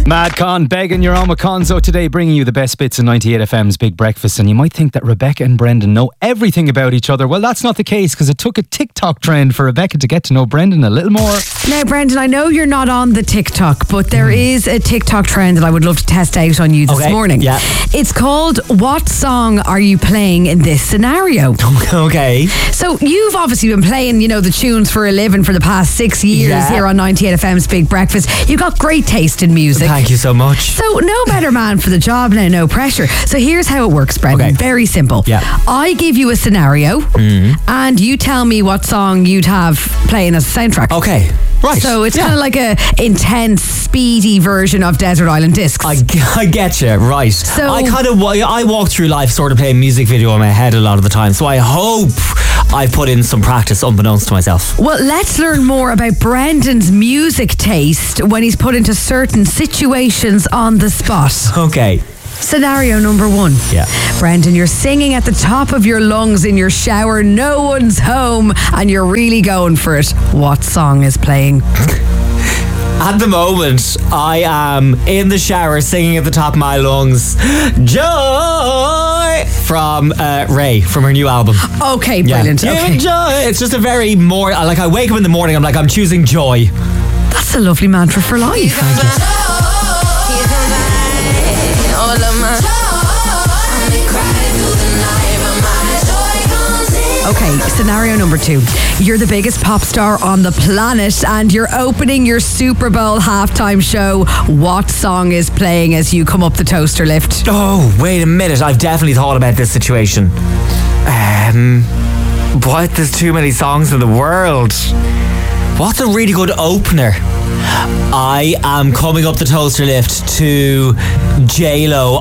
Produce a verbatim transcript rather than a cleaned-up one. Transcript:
Mad Con begging your own Conzo today, bringing you the best bits of ninety-eight F M's Big Breakfast. And you might think that Rebecca and Brendan know everything about each other. Well, that's not the case, because it took a TikTok trend for Rebecca to get to know Brendan a little more. Now, Brendan, I know you're not on the TikTok, but there mm. is a TikTok trend that I would love to test out on you this okay. morning. Yeah. It's called "What Song Are You Playing in This Scenario?" Okay. So you've obviously been playing, you know, the tunes for a living for the past six years yeah. here on ninety-eight F M's Big Breakfast. You've got great taste in music. Thank you so much. So no better man for the job now, no pressure. So here's how it works, Brendan. Okay. Very simple. Yeah. I give you a scenario mm. and you tell me what song you'd have playing as a soundtrack. Okay. Right. So it's yeah. kind of like a intense, speedy version of Desert Island Discs. I, I get you, right. So I kind of I walk through life sort of playing music video in my head a lot of the time, so I hope I've put in some practice unbeknownst to myself. Well, let's learn more about Brendan's music taste when he's put into certain situations on the spot. Okay. Scenario number one. Yeah. Brendan, you're singing at the top of your lungs in your shower. No one's home and you're really going for it. What song is playing? At the moment, I am in the shower singing at the top of my lungs, Joy, from uh, Ray, from her new album. Okay, brilliant. Yeah. Okay. Joy. It's just a very more, like I wake up in the morning, I'm like, I'm choosing joy. That's a lovely mantra for life. Okay, scenario number two. You're the biggest pop star on the planet and you're opening your Super Bowl halftime show. What song is playing as you come up the toaster lift? Oh, wait a minute. I've definitely thought about this situation. Um, what? There's too many songs in the world. What's a really good opener? I am coming up the toaster lift to J-Lo